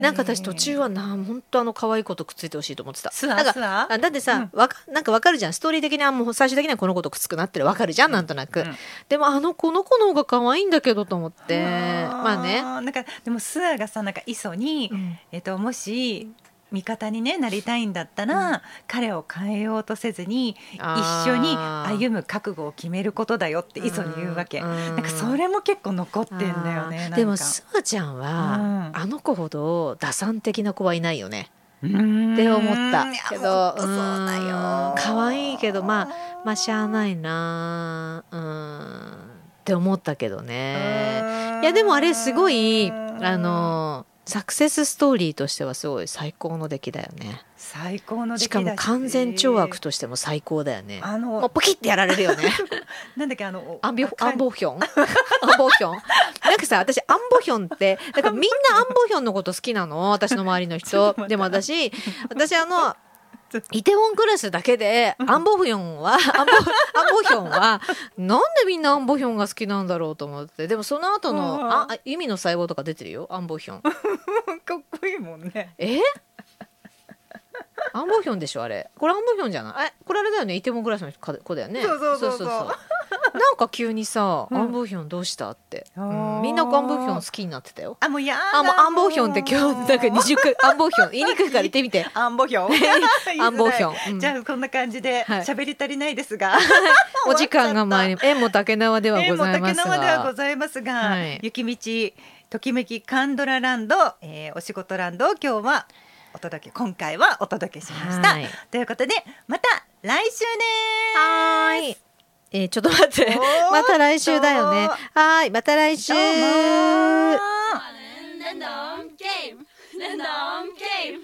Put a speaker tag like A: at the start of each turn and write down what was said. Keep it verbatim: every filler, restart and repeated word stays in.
A: なんか私途中はな本当あの可愛い子とくっついてほしいと思ってた。
B: スア
A: なんか
B: スア
A: あだってさ、
B: うん
A: わかなんかわかるじゃん、ストーリー的にはもう最終的にはこの子とくっつくなってるわかるじゃん、なんとなく、
B: うん
A: でもあのこの子の方が可愛いんだけどと思ってまあね、
B: なんかでもスアがさなんか磯に、
A: うん
B: えっと、もし味方に、ね、なりたいんだったら、うん、彼を変えようとせずに一緒に歩む覚悟を決めることだよって磯に言うわけ。なんかそれも結構残ってんだよね。なんか
A: でもスアちゃんは、うん、あの子ほど打算的な子はいないよねって思ったけど、
B: そうだよ、
A: 可愛いけどまあまあしゃあないなうんって思ったけどね。いやでもあれすごいあのサクセスストーリーとしてはすごい最高の出来だよね。
B: 最高の出来だし、
A: しかも完全懲悪としても最高だよね。
B: あの
A: もうポキッてやられるよね
B: なんだっけあの
A: アンビョアンボヒョンアンボヒョンなんかさ私アンボヒョンってだからみんなアンボヒョンのこと好きなの私の周りの人でも私私あのイテウォンクラスだけでアンボヒョンはアンボアンボヒョンはなんでみんなアンボヒョンが好きなんだろうと思って、でもその後のあ意味の細胞とか出てるよアンボヒョン
B: かっこいいもんね。
A: えアンボヒョンでしょあれ。これアンボヒョンじゃない？えこれあれだよね、イテウォンクラスの子だよね。
B: そうそうそうそう
A: なんか急にさ、
B: うん、
A: アンボヒョンどうしたって、うん、みんなアンボヒョン好きになってたよ。
B: あもうや
A: あもうアンボヒョンって今日なんかにじゅっかいアンボヒョン言いにくいから言ってみて
B: アンボヒョン
A: アンボヒョン、うん、
B: じゃあこんな感じで喋り足りないですが、
A: はい、お時間が参り縁も竹縄ではございますが
B: 縁も竹縄ではございますが、はい、雪道ときめきカンドラランド、えー、お仕事ランドを今日はお届け今回はお届けしました、はい、ということでまた来週ね。
A: はい、えー、ちょっと待ってまた来週だよね。はいまた来週。